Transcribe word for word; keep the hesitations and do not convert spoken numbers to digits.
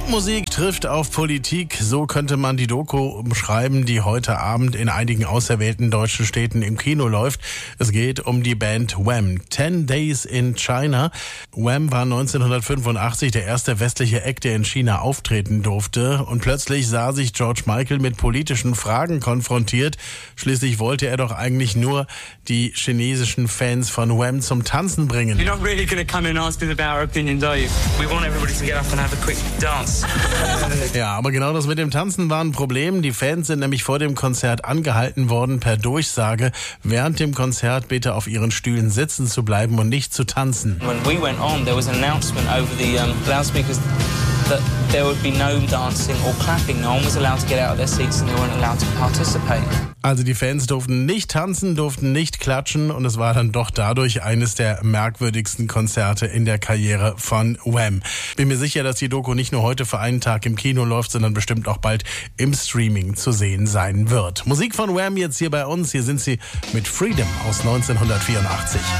Popmusik trifft auf Politik, so könnte man die Doku umschreiben, die heute Abend in einigen auserwählten deutschen Städten im Kino läuft. Es geht um die Band Wham. Ten Days in China. Wham war neunzehnhundertfünfundachtzig der erste westliche Act, der in China auftreten durfte. Und plötzlich sah sich George Michael mit politischen Fragen konfrontiert. Schließlich wollte er doch eigentlich nur die chinesischen Fans von Wham zum Tanzen bringen. You're not really going to come and ask us about our opinions, are you? We want everybody to get up and have a quick dance. Ja, aber genau das mit dem Tanzen war ein Problem. Die Fans sind nämlich vor dem Konzert angehalten worden, per Durchsage während dem Konzert bitte auf ihren Stühlen sitzen zu bleiben und nicht zu tanzen. When we went on, there was an announcement over the um, loudspeakers that there would be no dancing or clapping. No one was allowed to get out of their seats and they weren't allowed to participate. Also die Fans durften nicht tanzen, durften nicht klatschen und es war dann doch dadurch eines der merkwürdigsten Konzerte in der Karriere von Wham. Bin mir sicher, dass die Doku nicht nur heute für einen Tag im Kino läuft, sondern bestimmt auch bald im Streaming zu sehen sein wird. Musik von Wham jetzt hier bei uns. Hier sind sie mit Freedom aus neunzehnhundertvierundachtzig.